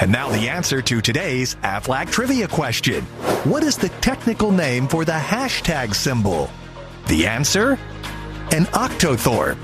And now the answer to today's Aflac trivia question. What is the technical name for the hashtag symbol? The answer? An octothorpe.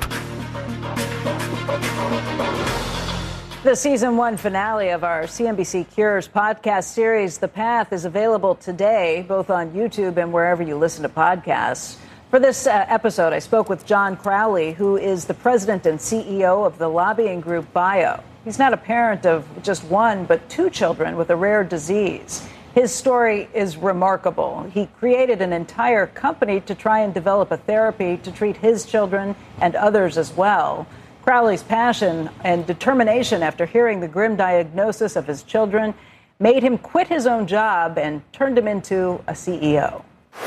The season 1 finale of our CNBC Cures podcast series, The Path, is available today, both on YouTube and wherever you listen to podcasts. For this episode, I spoke with John Crowley, who is the president and CEO of the lobbying group BIO. He's not a parent of just one, but 2 children with a rare disease. His story is remarkable. He created an entire company to try and develop a therapy to treat his children and others as well. Crowley's passion and determination after hearing the grim diagnosis of his children made him quit his own job and turned him into a CEO.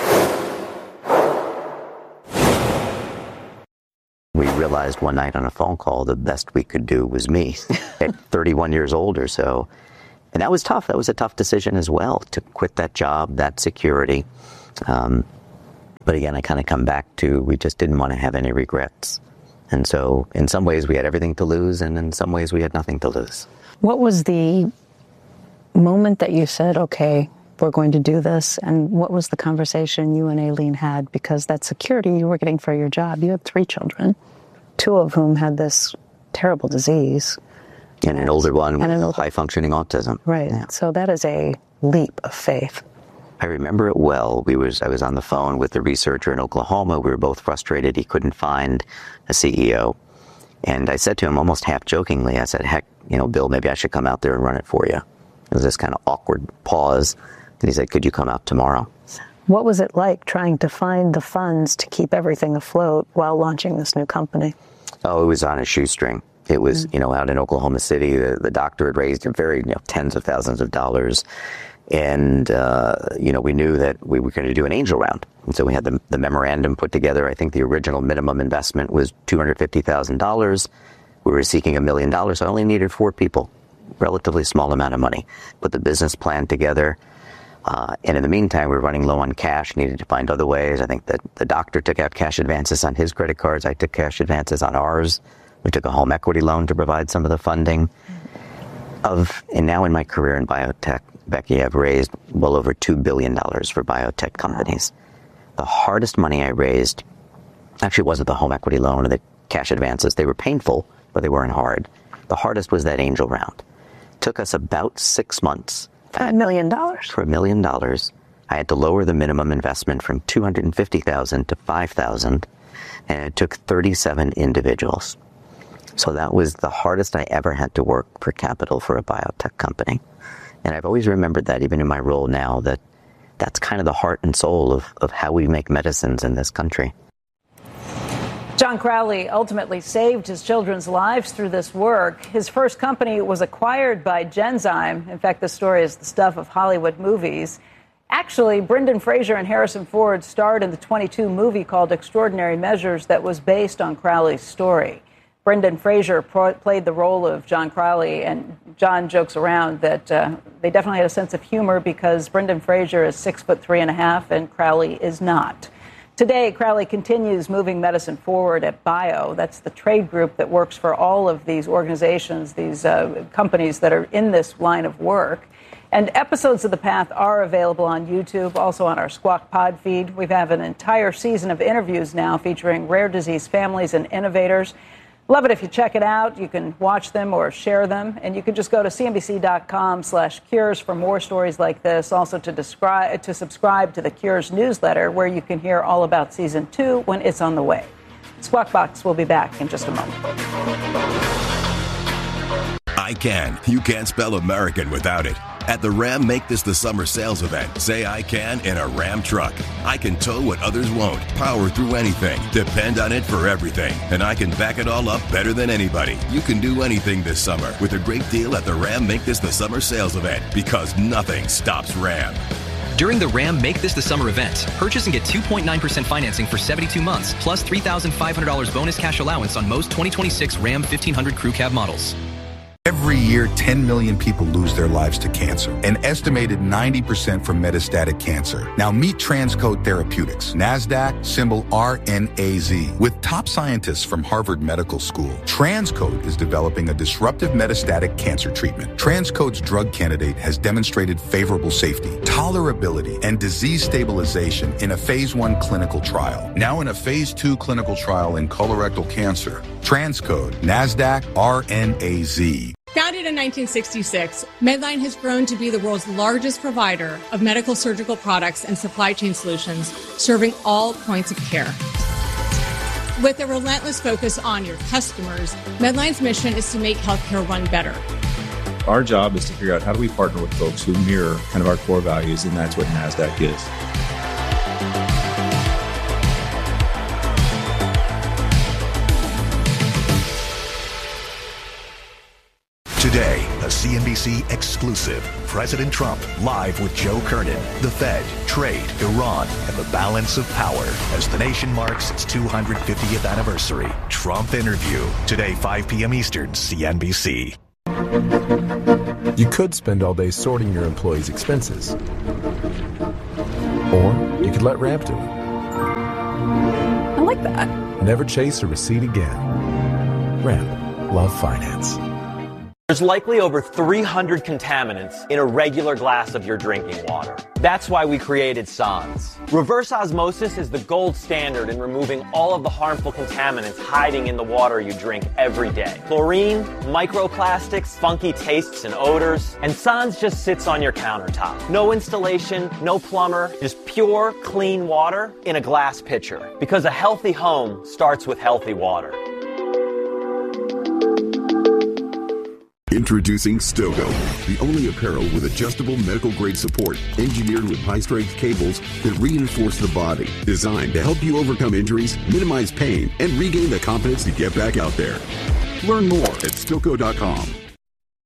We realized one night on a phone call the best we could do was me at 31 years old or so. And that was tough. That was a tough decision as well, to quit that job, that security. But again, I kind of come back to, we just didn't want to have any regrets. And so in some ways we had everything to lose, and in some ways we had nothing to lose. What was the moment that you said, okay, we're going to do this? And what was the conversation you and Aileen had? Because that security you were getting for your job, you had 3 children, 2 of whom had this terrible disease. And an older one with high-functioning autism. Right. Yeah. So that is a leap of faith. I remember it well. I was on the phone with the researcher in Oklahoma. We were both frustrated he couldn't find a CEO. And I said to him, almost half-jokingly, I said, heck, Bill, maybe I should come out there and run it for you. There was this kind of awkward pause. And he said, could you come out tomorrow? What was it like trying to find the funds to keep everything afloat while launching this new company? Oh, it was on a shoestring. It was, out in Oklahoma City, the doctor had raised tens of thousands of dollars. And, we knew that we were going to do an angel round. And so we had the memorandum put together. I think the original minimum investment was $250,000. We were seeking $1 million. So I only needed 4 people, relatively small amount of money. Put the business plan together. And in the meantime, we were running low on cash, needed to find other ways. I think that the doctor took out cash advances on his credit cards. I took cash advances on ours. We took a home equity loan to provide some of the funding. And now in my career in biotech, Becky, I've raised well over $2 billion for biotech companies. The hardest money I raised actually wasn't the home equity loan or the cash advances. They were painful, but they weren't hard. The hardest was that angel round. It took us about 6 months. For $1 million? For $1 million. I had to lower the minimum investment from $250,000 to $5,000, and it took 37 individuals. So that was the hardest I ever had to work for capital for a biotech company. And I've always remembered that, even in my role now, that's kind of the heart and soul of how we make medicines in this country. John Crowley ultimately saved his children's lives through this work. His first company was acquired by Genzyme. In fact, this story is the stuff of Hollywood movies. Actually, Brendan Fraser and Harrison Ford starred in the 2022 movie called Extraordinary Measures that was based on Crowley's story. Brendan Fraser played the role of John Crowley, and John jokes around that they definitely had a sense of humor because Brendan Fraser is 6'3.5" and Crowley is not. Today, Crowley continues moving medicine forward at BIO. That's the trade group that works for all of these organizations, these companies that are in this line of work. And episodes of The Path are available on YouTube, also on our Squawk Pod feed. We have an entire season of interviews now featuring rare disease families and innovators. Love it if you check it out. You can watch them or share them. And you can just go to cnbc.com/cures for more stories like this. Also to subscribe to the Cures newsletter, where you can hear all about season 2 when it's on the way. Squawk Box will be back in just a moment. I can. You can't spell American without it. At the Ram Make This the Summer sales event, say I can in a Ram truck. I can tow what others won't, power through anything, depend on it for everything, and I can back it all up better than anybody. You can do anything this summer with a great deal at the Ram Make This the Summer sales event, because nothing stops Ram. During the Ram Make This the Summer event, purchase and get 2.9% financing for 72 months, plus $3,500 bonus cash allowance on most 2026 Ram 1500 Crew Cab models. Every year, 10 million people lose their lives to cancer, an estimated 90% from metastatic cancer. Now meet Transcode Therapeutics, NASDAQ, symbol RNAZ. With top scientists from Harvard Medical School, Transcode is developing a disruptive metastatic cancer treatment. Transcode's drug candidate has demonstrated favorable safety, tolerability, and disease stabilization in a phase 1 clinical trial. Now in a phase 2 clinical trial in colorectal cancer. Transcode, NASDAQ, RNAZ. Founded in 1966, Medline has grown to be the world's largest provider of medical surgical products and supply chain solutions, serving all points of care. With a relentless focus on your customers, Medline's mission is to make healthcare run better. Our job is to figure out how do we partner with folks who mirror kind of our core values, and that's what NASDAQ is. Today, a CNBC exclusive. President Trump live with Joe Kernan, the Fed, trade, Iran, and the balance of power as the nation marks its 250th anniversary. Trump interview. Today, 5 p.m. Eastern, CNBC. You could spend all day sorting your employees' expenses. Or you could let Ramp do it. I like that. Never chase a receipt again. Ramp. Love finance. There's likely over 300 contaminants in a regular glass of your drinking water. That's why we created Sans. Reverse osmosis is the gold standard in removing all of the harmful contaminants hiding in the water you drink every day. Chlorine, microplastics, funky tastes and odors, and Sans just sits on your countertop. No installation, no plumber, just pure, clean water in a glass pitcher. Because a healthy home starts with healthy water. Introducing Stogo, the only apparel with adjustable medical-grade support, engineered with high-strength cables that reinforce the body, designed to help you overcome injuries, minimize pain, and regain the confidence to get back out there. Learn more at Stoco.com.